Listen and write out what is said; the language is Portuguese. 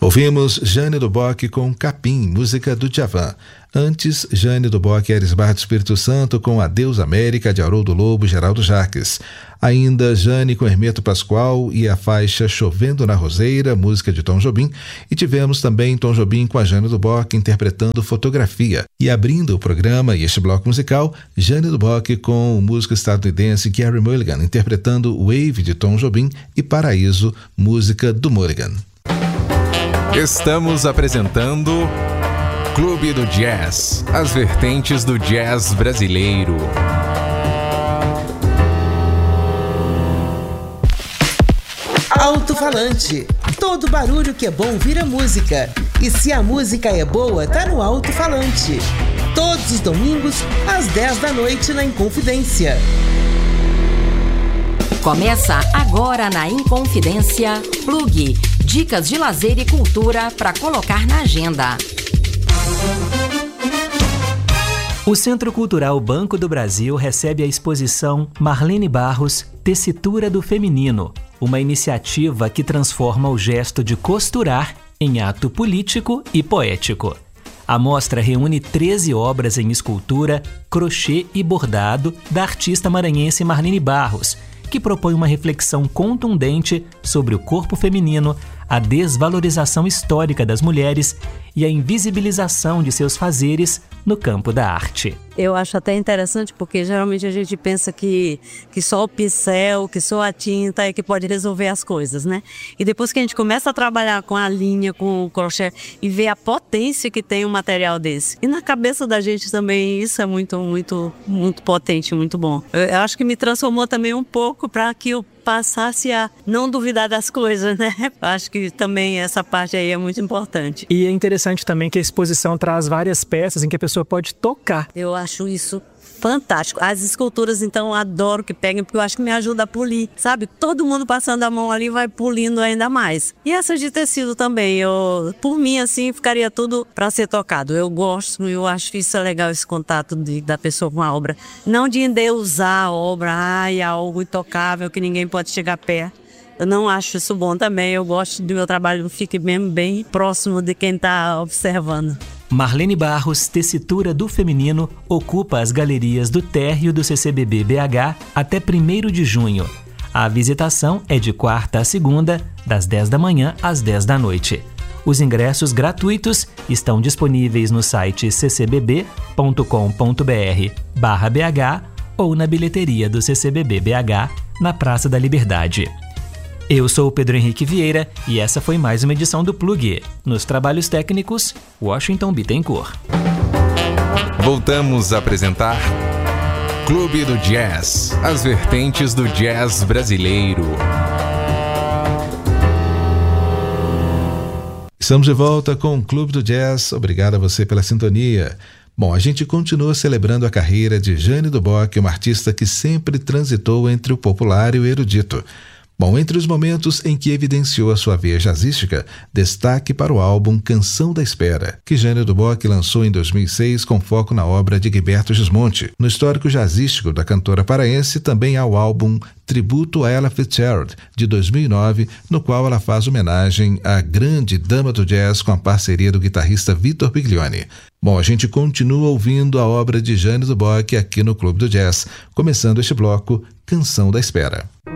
Ouvimos Jane do Bock com Capim, música do Djavan. Antes, Jane do Bock e Aires Barra do Espírito Santo com Adeus América, de Haroldo Lobo e Geraldo Jaques. Ainda Jane com Hermeto Pascoal e a faixa Chovendo na Roseira, música de Tom Jobim. E tivemos também Tom Jobim com a Jane do Bock interpretando Fotografia. E abrindo o programa e este bloco musical, Jane do Bock com o músico estadunidense Gary Mulligan interpretando Wave de Tom Jobim e Paraíso, música do Mulligan. Estamos apresentando Clube do Jazz, as vertentes do jazz brasileiro. Alto-falante. Todo barulho que é bom vira música. E se a música é boa, tá no alto-falante. Todos os domingos, às 10 da noite, na Inconfidência. Começa agora na Inconfidência Plug. Dicas de lazer e cultura para colocar na agenda. O Centro Cultural Banco do Brasil recebe a exposição Marlene Barros, Tessitura do Feminino, uma iniciativa que transforma o gesto de costurar em ato político e poético. A mostra reúne 13 obras em escultura, crochê e bordado da artista maranhense Marlene Barros, que propõe uma reflexão contundente sobre o corpo feminino, a desvalorização histórica das mulheres e a invisibilização de seus fazeres no campo da arte. Eu acho até interessante porque geralmente a gente pensa que só o pincel, que só a tinta é que pode resolver as coisas, né? E depois que a gente começa a trabalhar com a linha, com o crochê e ver a potência que tem um material desse. E na cabeça da gente também isso é muito, muito, muito potente, muito bom. Eu acho que me transformou também um pouco para que eu passasse a não duvidar das coisas, né? Acho que também essa parte aí é muito importante. E é interessante também que a exposição traz várias peças em que a pessoa pode tocar. Eu acho isso fantástico. As esculturas, então, eu adoro que peguem, porque eu acho que me ajuda a polir, sabe? Todo mundo passando a mão ali vai polindo ainda mais. E essa de tecido também, por mim, assim, ficaria tudo para ser tocado. Eu gosto, eu acho que isso é legal, esse contato da pessoa com a obra. Não de endeusar a obra, é algo intocável que ninguém pode chegar perto. Eu não acho isso bom também. Eu gosto do meu trabalho, fique mesmo bem próximo de quem está observando. Marlene Barros, Tessitura do Feminino, ocupa as galerias do térreo do CCBB BH até 1º de junho. A visitação é de quarta a segunda, das 10 da manhã às 10 da noite. Os ingressos gratuitos estão disponíveis no site ccbb.com.br/BH ou na bilheteria do CCBB BH, na Praça da Liberdade. Eu sou o Pedro Henrique Vieira e essa foi mais uma edição do Plug. Nos trabalhos técnicos, Washington Bittencourt. Voltamos a apresentar Clube do Jazz, as vertentes do jazz brasileiro. Estamos de volta com o Clube do Jazz. Obrigado a você pela sintonia. Bom, a gente continua celebrando a carreira de Jane do Bock, uma artista que sempre transitou entre o popular e o erudito. Bom, entre os momentos em que evidenciou a sua veia jazzística, destaque para o álbum Canção da Espera, que Jane do Bock lançou em 2006 com foco na obra de Gilberto Gismonti. No histórico jazzístico da cantora paraense, também há o álbum Tributo a Ella Fitzgerald, de 2009, no qual ela faz homenagem à grande dama do jazz com a parceria do guitarrista Vitor Biglione. Bom, a gente continua ouvindo a obra de Jane do Bock aqui no Clube do Jazz, começando este bloco, Canção da Espera.